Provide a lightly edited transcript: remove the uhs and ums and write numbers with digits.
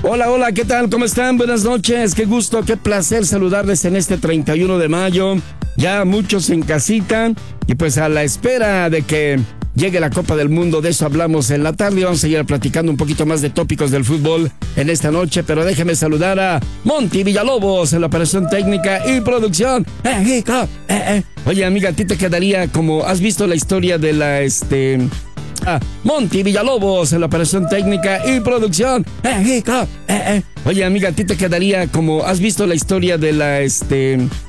Hola, hola, ¿qué tal? ¿Cómo están? Buenas noches, qué gusto, qué placer saludarles en este 31 de mayo. Ya muchos en casita y pues a la espera de que llegue la Copa del Mundo, de eso hablamos en la tarde. Vamos a seguir platicando un poquito más de tópicos del fútbol en esta noche, pero déjeme saludar a Monty Villalobos en la operación técnica y producción. Oye, amiga, ¿a ti te quedaría como, has visto la historia de la, Monty Villalobos en la operación técnica y producción. Oye, amiga, ¿a ti te quedaría como, has visto la historia de la,